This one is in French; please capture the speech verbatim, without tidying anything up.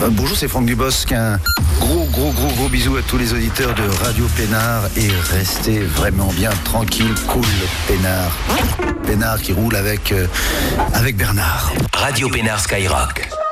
Bonjour, c'est Franck Dubosc. Un gros, gros, gros, gros bisou à tous les auditeurs de Radio Pénard et restez vraiment bien tranquille, cool, Pénard. Pénard qui roule avec, euh, avec Bernard. Radio Pénard Skyrock.